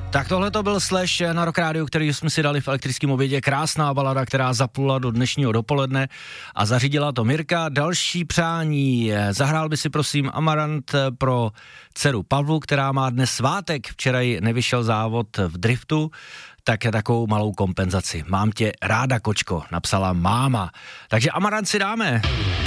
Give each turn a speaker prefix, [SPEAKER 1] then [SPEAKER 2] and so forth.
[SPEAKER 1] Tak tohle to byl Slash na Rock Radio, který jsme si dali v elektrickém obědě. Krásná balada, která zaplula do dnešního dopoledne a zařídila to Mirka. Další přání, zahrál by si prosím Amarant pro dceru Pavlu, která má dnes svátek. Včera jí nevyšel závod v driftu, tak je takovou malou kompenzaci. Mám tě ráda, kočko, napsala máma. Takže Amarant si dáme.